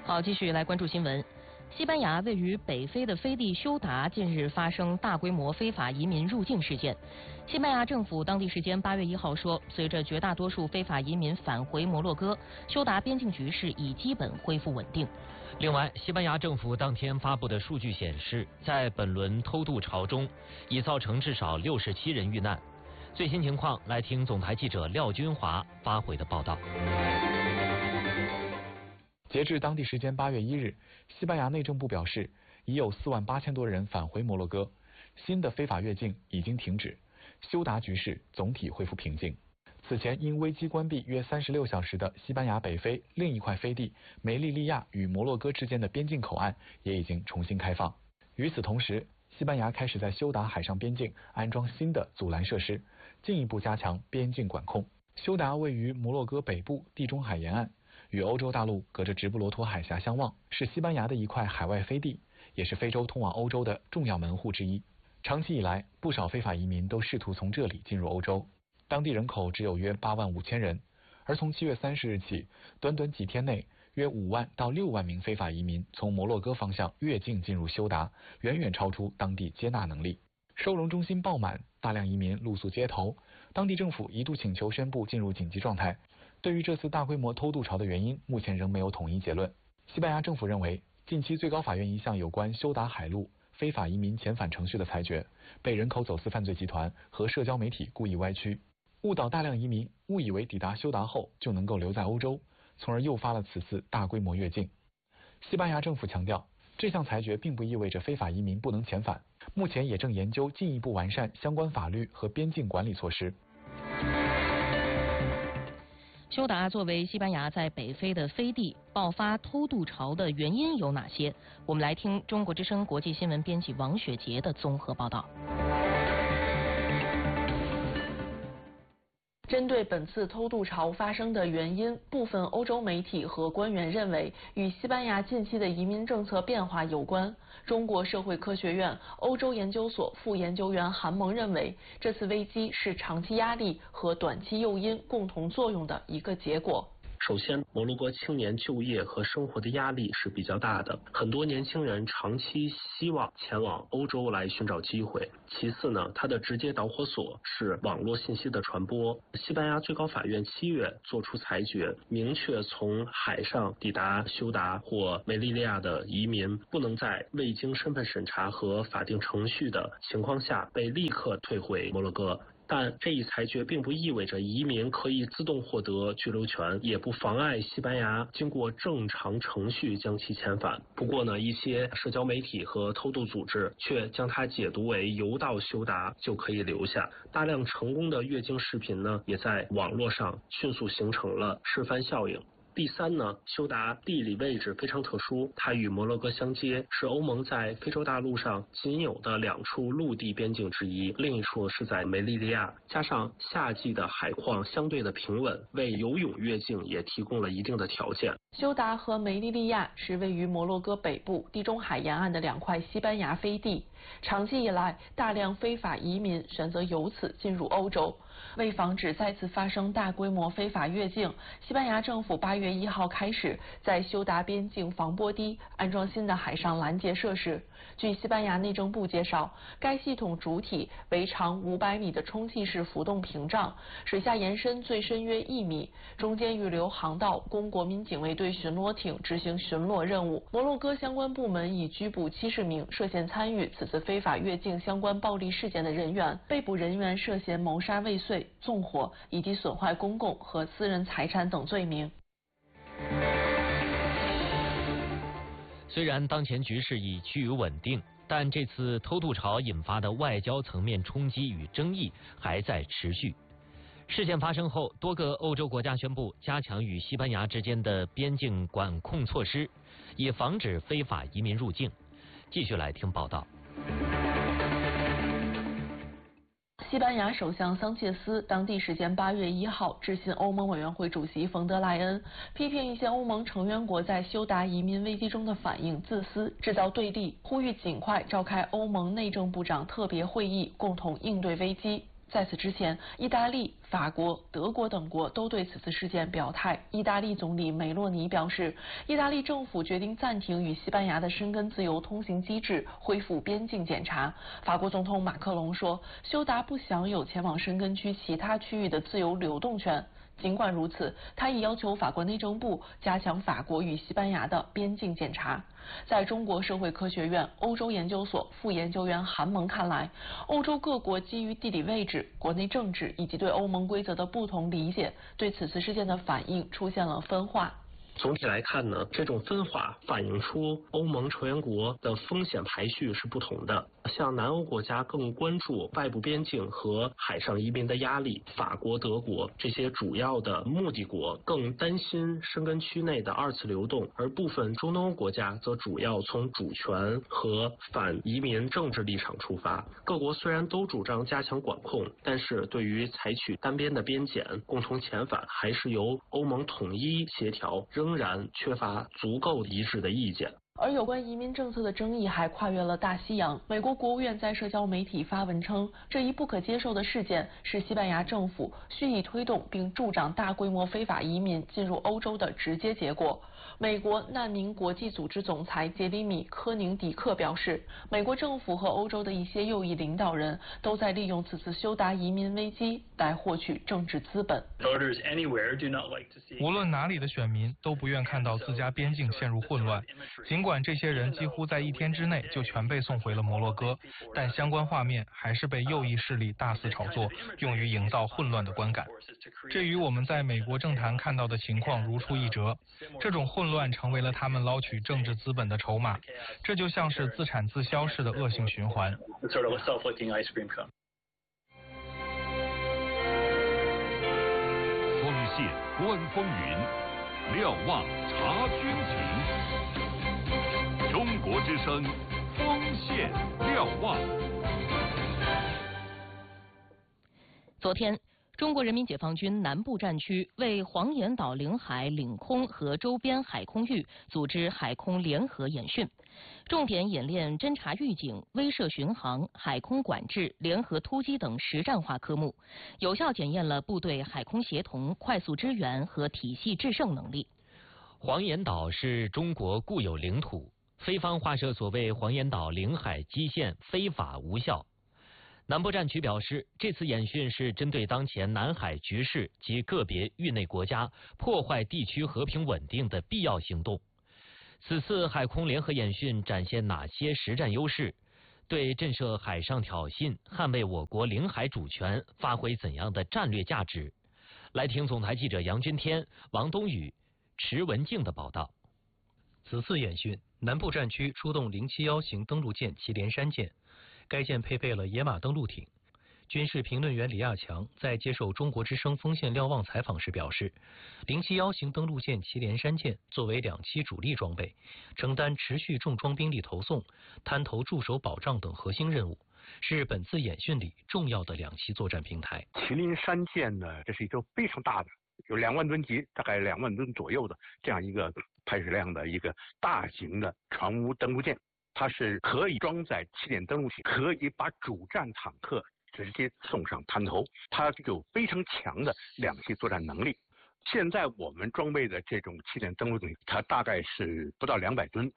好，继续来关注新闻。西班牙位于北非的飞地休达近日发生大规模非法移民入境事件。西班牙政府当地时间8月1号说，随着绝大多数非法移民返回摩洛哥，休达边境局势已基本恢复稳定。 另外，西班牙政府当天发布的数据显示，在本轮偷渡潮中，已造成至少67人遇难。最新情况，来听总台记者廖军华发回的报道。 截至当地时间8月1日，西班牙内政部表示，已有4万8千多人返回摩洛哥，新的非法越境已经停止，休达局势总体恢复平静。此前因危机关闭约36小时的西班牙北非另一块飞地梅利利亚与摩洛哥之间的边境口岸也已经重新开放。与此同时，西班牙开始在休达海上边境安装新的阻拦设施，进一步加强边境管控。休达位于摩洛哥北部地中海沿岸，与欧洲大陆隔着直布罗陀海峡相望，是西班牙的一块海外飞地，也是非洲通往欧洲的重要门户之一。长期以来，不少非法移民都试图从这里进入欧洲。当地人口只有约8万5千人，而从7月30日起，短短几天内，约5万到6万名非法移民从摩洛哥方向越境进入休达，远远超出当地接纳能力。收容中心爆满，大量移民露宿街头，当地政府一度请求宣布进入紧急状态。对于这次大规模偷渡潮的原因，目前仍没有统一结论。西班牙政府认为，近期最高法院一项有关休达海路非法移民遣返程序的裁决，被人口走私犯罪集团和社交媒体故意歪曲，误导大量移民误以为抵达休达后就能够留在欧洲，从而诱发了此次大规模越境。西班牙政府强调，这项裁决并不意味着非法移民不能遣返，目前也正研究进一步完善相关法律和边境管理措施。 休达作为西班牙在北非的飞地，爆发偷渡潮的原因有哪些？我们来听中国之声国际新闻编辑王雪杰的综合报道。 针对本次偷渡潮发生的原因，部分欧洲媒体和官员认为与西班牙近期的移民政策变化有关。中国社会科学院欧洲研究所副研究员韩萌认为，这次危机是长期压力和短期诱因共同作用的一个结果。 首先，摩洛哥青年就业和生活的压力是比较大的，很多年轻人长期希望前往欧洲来寻找机会。其次呢，它的直接导火索是网络信息的传播。西班牙最高法院7月作出裁决，明确从海上抵达休达或梅利利亚的移民不能在未经身份审查和法定程序的情况下被立刻退回摩洛哥。但这一裁决并不意味着移民可以自动获得居留权，也不妨碍西班牙经过正常程序将其遣返。不过呢，一些社交媒体和偷渡组织却将它解读为游到休达就可以留下。大量成功的越境视频呢，也在网络上迅速形成了示范效应。第三呢，休达地理位置非常特殊，它与摩洛哥相接，是欧盟在非洲大陆上仅有的2处陆地边境之一，另一处是在梅利利亚。加上夏季的海况相对的平稳，为游泳越境也提供了一定的条件。 休达和梅利利亚是位于摩洛哥北部地中海沿岸的2块西班牙飞地，长期以来，大量非法移民选择由此进入欧洲。为防止再次发生大规模非法越境，西班牙政府8月1号开始在休达边境防波堤安装新的海上拦截设施。据西班牙内政部介绍，该系统主体为长500米的充气式浮动屏障，水下延伸最深约1米，中间预留航道供国民警卫队巡逻艇执行巡逻任务。摩洛哥相关部门已拘捕70名涉嫌参与此次非法越境相关暴力事件的人员，被捕人员涉嫌谋杀未遂、纵火以及损坏公共和私人财产等罪名。 虽然当前局势已趋于稳定，但这次偷渡潮引发的外交层面冲击与争议还在持续。事件发生后，多个欧洲国家宣布加强与西班牙之间的边境管控措施，以防止非法移民入境。继续来听报道。 西班牙首相桑切斯当地时间8月1号致信欧盟委员会主席冯德莱恩，批评一些欧盟成员国在休达移民危机中的反应自私，制造对立，呼吁尽快召开欧盟内政部长特别会议，共同应对危机。 在此之前，意大利、法国、德国等国都对此次事件表态。意大利总理梅洛尼表示，意大利政府决定暂停与西班牙的申根自由通行机制，恢复边境检查。法国总统马克龙说，休达不享有前往申根区其他区域的自由流动权。尽管如此，他也要求法国内政部加强法国与西班牙的边境检查。在中国社会科学院欧洲研究所副研究员韩萌看来，欧洲各国基于地理位置、国内政治以及对欧盟规则的不同理解，对此次事件的反应出现了分化。 总体来看呢，这种分化反映出欧盟成员国的风险排序是不同的。像南欧国家更关注外部边境和海上移民的压力，法国、德国这些主要的目的国更担心申根区内的二次流动，而部分中东欧国家则主要从主权和反移民政治立场出发。各国虽然都主张加强管控，但是对于采取单边的边检、共同遣返，还是由欧盟统一协调，仍然缺乏足够一致的意见。 而有关移民政策的争议还跨越了大西洋。美国国务院在社交媒体发文称，这一不可接受的事件是西班牙政府蓄意推动并助长大规模非法移民进入欧洲的直接结果。美国难民国际组织总裁杰里米·科宁迪克表示，美国政府和欧洲的一些右翼领导人都在利用此次休达移民危机来获取政治资本。 无论哪里的选民都不愿看到自家边境陷入混乱，尽管这些人几乎在1天之内就全被送回了摩洛哥，但相关画面还是被右翼势力大肆炒作，用于营造混乱的观感。这与我们在美国政坛看到的情况如出一辙，这种混乱成为了他们捞取政治资本的筹码，这就像是自产自销式的恶性循环。 锋线观风云，瞭望察军情。中国之声，锋线瞭望。 昨天，中国人民解放军南部战区为黄岩岛领海领空和周边海空域组织海空联合演训，重点演练侦察预警、威慑巡航、海空管制、联合突击等实战化科目，有效检验了部队海空协同、快速支援和体系制胜能力。 黄岩岛是中国固有领土，非方划设所谓黄岩岛领海基线非法无效。南部战区表示，这次演训是针对当前南海局势及个别域内国家破坏地区和平稳定的必要行动。此次海空联合演训展现哪些实战优势？对震慑海上挑衅、捍卫我国领海主权发挥怎样的战略价值？来听总台记者杨军天、王东宇、池文静的报道。 此次演训，南部战区出动071型登陆舰祁连山舰，该舰配备了野马登陆艇。军事评论员李亚强在接受中国之声锋线瞭望采访时表示，071型登陆舰祁连山舰作为2栖主力装备，承担持续重装兵力投送、滩头驻守保障等核心任务，是本次演训里重要的2栖作战平台。 祁连山舰呢，这是一艘非常大的，有2万吨级，大概2万吨左右的这样一个排水量的一个大型的船坞登陆舰，它是可以装载起点登陆艇，可以把主战坦克直接送上滩头，它有非常强的2栖作战能力。现在我们装备的这种起点登陆艇，它大概是不到200吨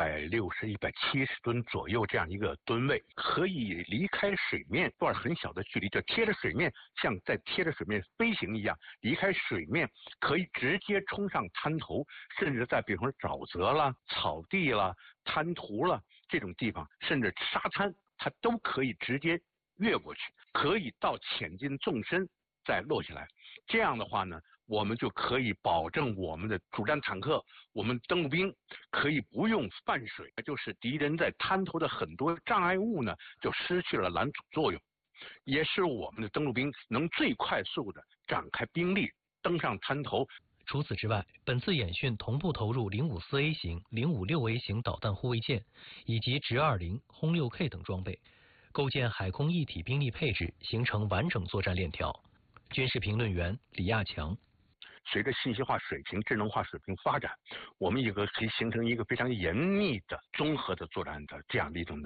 ，160、170吨左右这样一个吨位，可以离开水面段很小的距离，就贴着水面，像在贴着水面飞行一样，离开水面可以直接冲上滩头，甚至在比方说沼泽啦、草地啦、滩涂啦这种地方，甚至沙滩，它都可以直接越过去，可以到潜进纵深再落下来。这样的话呢，我们就可以保证我们的主战坦克、我们登陆兵可以不用泛水，就是敌人在滩头的很多障碍物呢就失去了拦阻作用，也使我们的登陆兵能最快速的展开兵力登上滩头。 除此之外，本次演训同步投入054A 型、056A 型导弹护卫舰以及直20、轰6K 等装备，构建海空一体兵力配置，形成完整作战链条。军事评论员李亚强： 随着信息化水平、智能化水平发展，我们可以形成一个非常严密的综合的作战的这样的一种能力。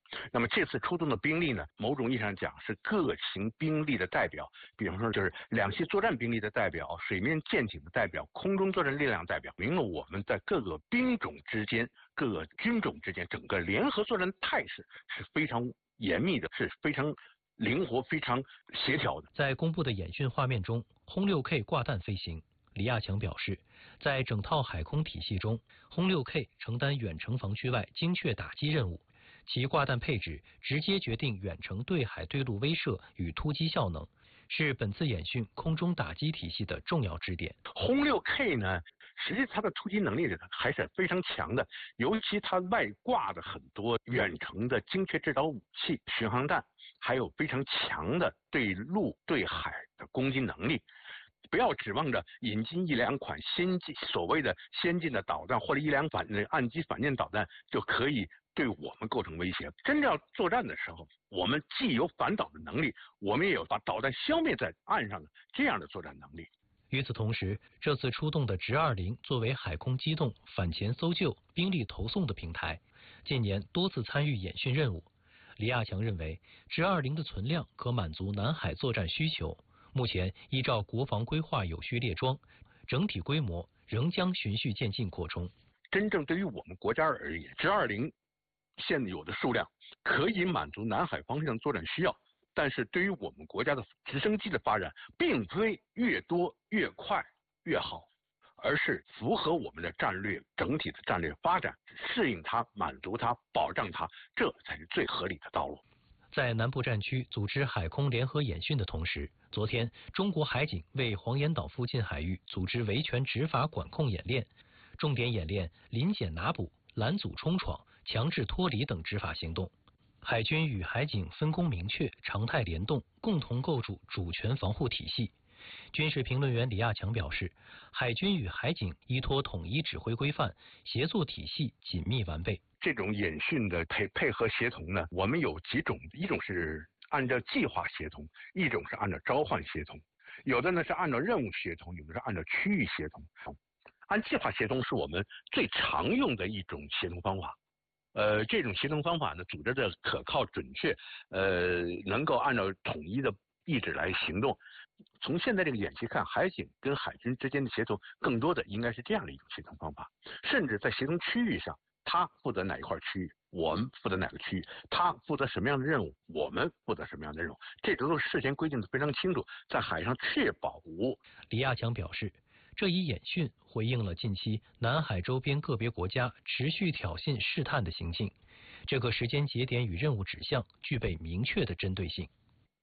那么这次出动的兵力呢，某种意义上讲是各型兵力的代表，比方说就是两栖作战兵力的代表、水面舰艇的代表、空中作战力量代表，明了我们在各个兵种之间、各个军种之间整个联合作战态势是非常严密的，是非常灵活、非常协调的。 在公布的演训画面中，轰6K 挂弹飞行。李亚强表示，在整套海空体系中，轰6K 承担远程防区外精确打击任务，其挂弹配置直接决定远程对海对陆威慑与突击效能，是本次演训空中打击体系的重要支点。 轰6K 呢，实际它的突击能力还是非常强的，尤其它外挂的很多远程的精确制导武器、巡航弹，还有非常强的对陆对海的攻击能力。不要指望着引进一两款所谓的先进的导弹或者一两款岸基反舰导弹就可以对我们构成威胁。真正要作战的时候，我们既有反导的能力，我们也有把导弹消灭在岸上的这样的作战能力。 与此同时，这次出动的直20作为海空机动、反潜搜救、兵力投送的平台，近年多次参与演训任务。李亚强认为，直20的存量可满足南海作战需求。目前依照国防规划有序列装，整体规模仍将循序渐进扩充。 真正对于我们国家而言，直20现有的数量可以满足南海方向作战需要，但是对于我们国家的直升机的发展，并非越多越快越好，而是符合我们的战略整体的战略发展，适应它、满足它、保障它，这才是最合理的道路。 在南部战区组织海空联合演训的同时，昨天中国海警为黄岩岛附近海域组织维权执法管控演练，重点演练临检拿捕、拦阻冲闯、强制脱离等执法行动。海军与海警分工明确，常态联动，共同构筑主权防护体系。军事评论员李亚强表示，海军与海警依托统一指挥规范，协作体系紧密完备。 这种演训的配合协同呢，我们有几种，一种是按照计划协同，一种是按照召唤协同，有的呢是按照任务协同，有的是按照区域协同。按计划协同是我们最常用的一种协同方法。这种协同方法呢，组织的可靠准确，能够按照统一的意志来行动。从现在这个演习看，海警跟海军之间的协同，更多的应该是这样的一种协同方法。甚至在协同区域上，他负责哪一块区域，我们负责哪个区域，他负责什么样的任务，我们负责什么样的任务，这都是事先规定的非常清楚，在海上确保无。 李亚强表示，这一演训回应了近期南海周边个别国家持续挑衅试探的行径，这个时间节点与任务指向具备明确的针对性。